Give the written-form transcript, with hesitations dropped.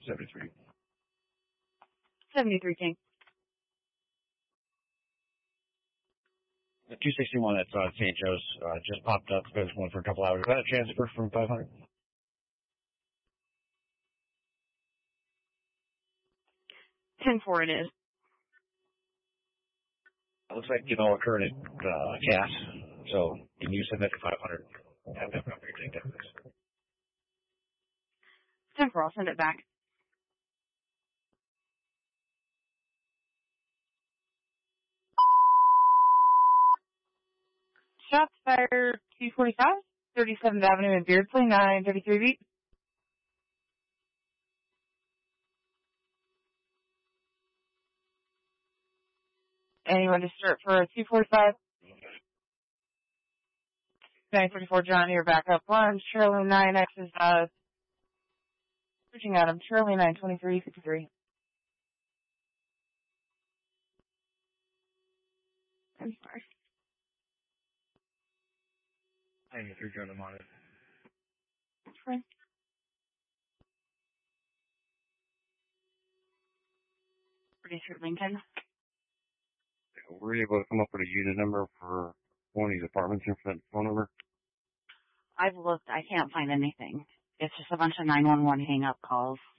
73. 73 King. The 261 that's St. Joe's just popped up. There's one for a couple hours. Is that a transfer from 500? 10-4 it is. It looks like it all occurred at CAS. So can you submit to 500? Have that property take that, please. 10-4, I'll send it back. Shots fired 245, 37th Avenue in Beardsley, 933 beat. Anyone to start for 245? 934 John, you're back up one. Shirley 9X is reaching out him. Shirley 92353. I'm sorry. 93 John, I'm on it. That's fine. Producer Lincoln. Were you able to come up with a unit number for one of these apartments here for that phone number? I've looked. I can't find anything. It's just a bunch of 911 hang-up calls.